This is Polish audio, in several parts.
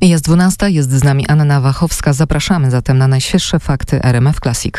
Jest 12, jest z nami Anna Wachowska. Zapraszamy zatem na najświeższe fakty RMF Classic.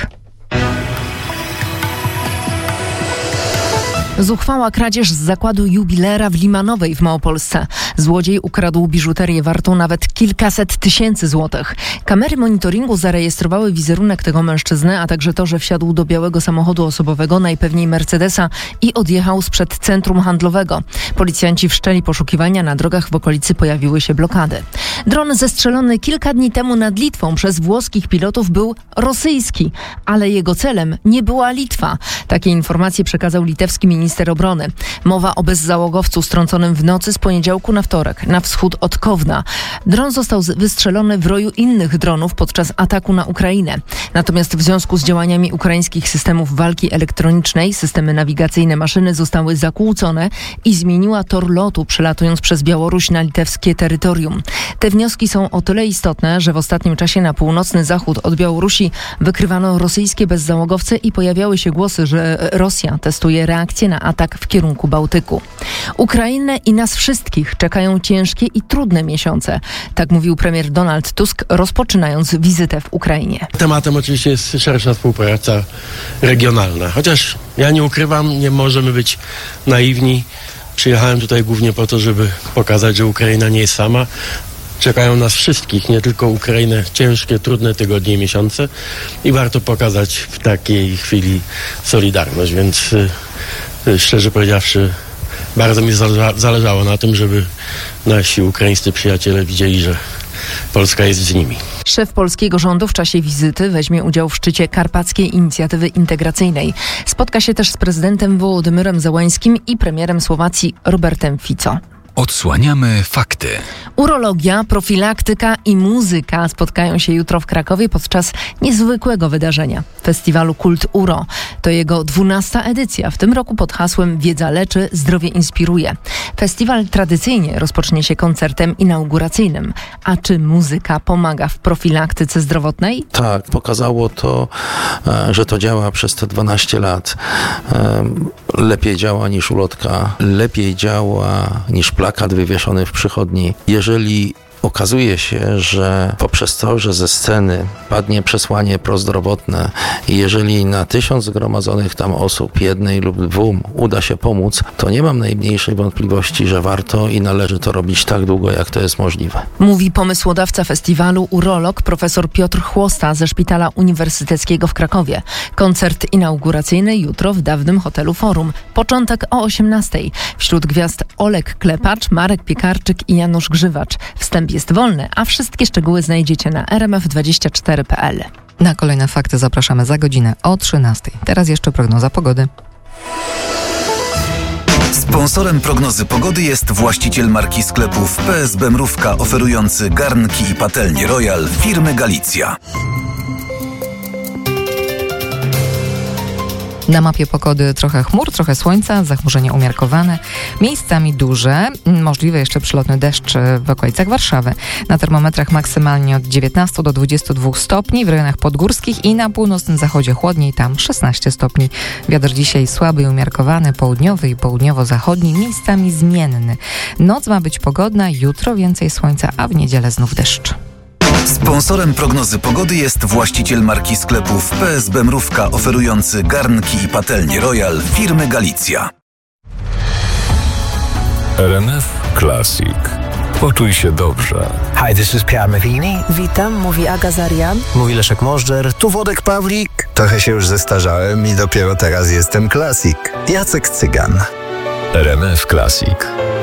Zuchwała kradzież z zakładu Jubilera w Limanowej w Małopolsce. Złodziej ukradł biżuterię wartą nawet kilkaset tysięcy złotych. Kamery monitoringu zarejestrowały wizerunek tego mężczyzny, a także to, że wsiadł do białego samochodu osobowego, najpewniej Mercedesa, i odjechał sprzed centrum handlowego. Policjanci wszczęli poszukiwania, na drogach w okolicy pojawiły się blokady. Dron zestrzelony kilka dni temu nad Litwą przez włoskich pilotów był rosyjski, ale jego celem nie była Litwa. Takie informacje przekazał litewski minister obrony. Mowa o bezzałogowcu strąconym w nocy z poniedziałku na wtorek na wschód od Kowna. Dron został wystrzelony w roju innych dronów podczas ataku na Ukrainę. Natomiast w związku z działaniami ukraińskich systemów walki elektronicznej systemy nawigacyjne maszyny zostały zakłócone i zmieniła tor lotu, przelatując przez Białoruś na litewskie terytorium. Te wnioski są o tyle istotne, że w ostatnim czasie na północny zachód od Białorusi wykrywano rosyjskie bezzałogowce i pojawiały się głosy, że Rosja testuje reakcję na atak w kierunku Bałtyku. Ukrainę i nas wszystkich czekają ciężkie i trudne miesiące. Tak mówił premier Donald Tusk, rozpoczynając wizytę w Ukrainie. Tematem oczywiście jest szersza współpraca regionalna. Chociaż ja nie ukrywam, nie możemy być naiwni. Przyjechałem tutaj głównie po to, żeby pokazać, że Ukraina nie jest sama. Czekają nas wszystkich, nie tylko Ukrainę, ciężkie, trudne tygodnie i miesiące i warto pokazać w takiej chwili solidarność, więc szczerze powiedziawszy, bardzo mi zależało na tym, żeby nasi ukraińscy przyjaciele widzieli, że Polska jest z nimi. Szef polskiego rządu w czasie wizyty weźmie udział w szczycie Karpackiej Inicjatywy Integracyjnej. Spotka się też z prezydentem Wołodymyrem Zełańskim i premierem Słowacji Robertem Fico. Odsłaniamy fakty. Urologia, profilaktyka i muzyka spotkają się jutro w Krakowie podczas niezwykłego wydarzenia. Festiwalu Kult Uro. To jego 12. edycja, w tym roku pod hasłem Wiedza leczy, zdrowie inspiruje. Festiwal tradycyjnie rozpocznie się koncertem inauguracyjnym. A czy muzyka pomaga w profilaktyce zdrowotnej? Tak, pokazało to, że to działa przez te 12 lat. Lepiej działa niż ulotka, lepiej działa niż plakat wywieszony w przychodni. Jeżeli okazuje się, że poprzez to, że ze sceny padnie przesłanie prozdrowotne i jeżeli na 1000 zgromadzonych tam osób, jednej lub dwóm uda się pomóc, to nie mam najmniejszej wątpliwości, że warto i należy to robić tak długo, jak to jest możliwe. Mówi pomysłodawca festiwalu, urolog profesor Piotr Chłosta ze Szpitala Uniwersyteckiego w Krakowie. Koncert inauguracyjny jutro w dawnym hotelu Forum. Początek o 18:00. Wśród gwiazd Olek Klepacz, Marek Piekarczyk i Janusz Grzywacz. Wstęp jest wolny, a wszystkie szczegóły znajdziecie na rmf24.pl. Na kolejne fakty zapraszamy za godzinę o 13:00. Teraz jeszcze prognoza pogody. Sponsorem prognozy pogody jest właściciel marki sklepów PSB Mrówka, oferujący garnki i patelnie Royal firmy Galicja. Na mapie pogody trochę chmur, trochę słońca, zachmurzenie umiarkowane, miejscami duże, możliwy jeszcze przelotny deszcz w okolicach Warszawy. Na termometrach maksymalnie od 19 do 22 stopni, w rejonach podgórskich i na północnym zachodzie chłodniej, tam 16 stopni. Wiatr dzisiaj słaby i umiarkowany, południowy i południowo-zachodni, miejscami zmienny. Noc ma być pogodna, jutro więcej słońca, a w niedzielę znów deszcz. Sponsorem prognozy pogody jest właściciel marki sklepów PSB Mrówka, oferujący garnki i patelnie Royal firmy Galicja. RMF Classic. Poczuj się dobrze. Hi, this is Pierre Mavini. Witam, mówi Aga Zarian. Mówi Leszek Możdżer. Tu Wodek Pawlik. Trochę się już zestarzałem i dopiero teraz jestem klasik. Jacek Cygan. RMF Classic.